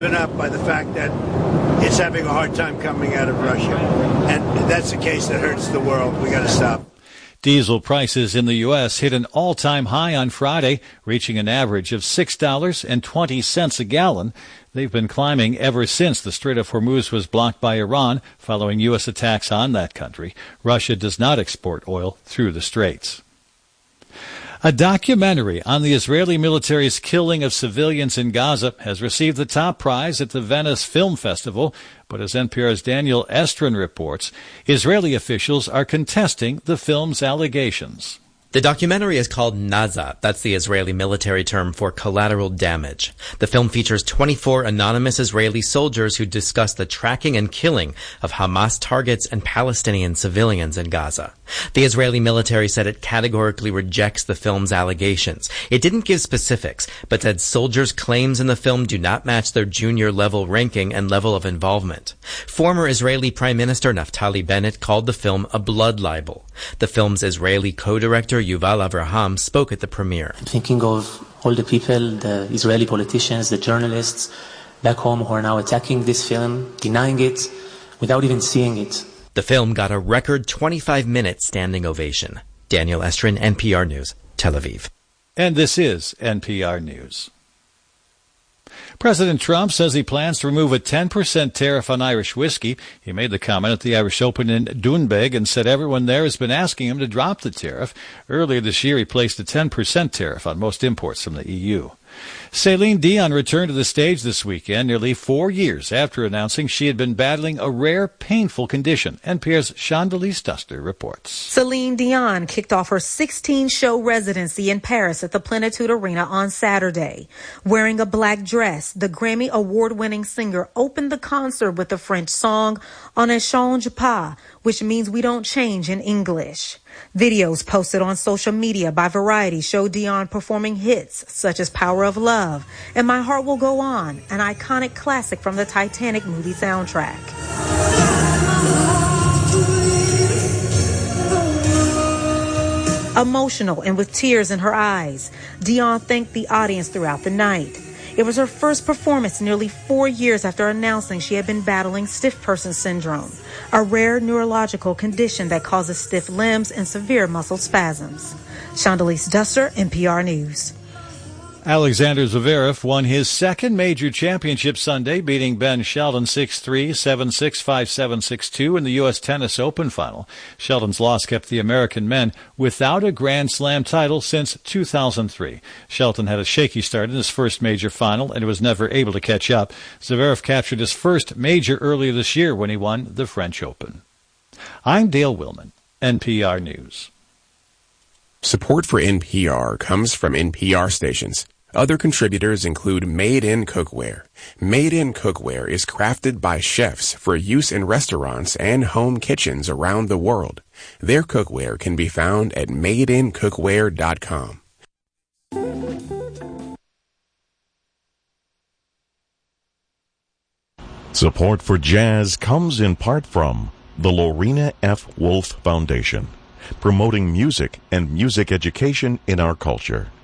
Up by the fact that it's having a hard time coming out of Russia. And that's a case that hurts the world. We got to stop. Diesel prices in the U.S. hit an all-time high on Friday, reaching an average of $6.20 a gallon. They've been climbing ever since the Strait of Hormuz was blocked by Iran following U.S. attacks on that country. Russia does not export oil through the straits. A documentary on the Israeli military's killing of civilians in Gaza has received the top prize at the Venice Film Festival, but as NPR's Daniel Estrin reports, Israeli officials are contesting the film's allegations. The documentary is called Naza. That's the Israeli military term for collateral damage. The film features 24 anonymous Israeli soldiers who discuss the tracking and killing of Hamas targets and Palestinian civilians in Gaza. The Israeli military said it categorically rejects the film's allegations. It didn't give specifics, but said soldiers' claims in the film do not match their junior level ranking and level of involvement. Former Israeli Prime Minister Naftali Bennett called the film a blood libel. The film's Israeli co-director Yuval Avraham spoke at the premiere. I'm thinking of all the people, the Israeli politicians, the journalists back home who are now attacking this film, denying it, without even seeing it. The film got a record 25-minute standing ovation. Daniel Estrin, NPR News, Tel Aviv. And this is NPR News. President Trump says he plans to remove a 10% tariff on Irish whiskey. He made the comment at the Irish Open in Doonbeg and said everyone there has been asking him to drop the tariff. Earlier this year, he placed a 10% tariff on most imports from the EU. Celine Dion returned to the stage this weekend, nearly 4 years after announcing she had been battling a rare, painful condition. NPR's Chandalise Duster reports. Celine Dion kicked off her 16-show residency in Paris at the Plenitude Arena on Saturday. Wearing a black dress, the Grammy award-winning singer opened the concert with the French song On ne change pas, which means we don't change in English. Videos posted on social media by Variety show Dion performing hits such as Power of Love and My Heart Will Go On, an iconic classic from the Titanic movie soundtrack. Emotional and with tears in her eyes, Dion thanked the audience throughout the night. It was her first performance nearly 4 years after announcing she had been battling stiff person syndrome, a rare neurological condition that causes stiff limbs and severe muscle spasms. Chandalise Duster, NPR News. Alexander Zverev won his second major championship Sunday, beating Ben Shelton 6-3, 7-6, 5-7, 6-2 in the U.S. Tennis Open final. Shelton's loss kept the American men without a Grand Slam title since 2003. Shelton had a shaky start in his first major final and was never able to catch up. Zverev captured his first major earlier this year when he won the French Open. I'm Dale Willman, NPR News. Support for NPR comes from NPR stations. Other contributors include Made in Cookware. Made in Cookware is crafted by chefs for use in restaurants and home kitchens around the world. Their cookware can be found at madeincookware.com. Support for jazz comes in part from the Lorena F. Wolf Foundation, promoting music and music education in our culture.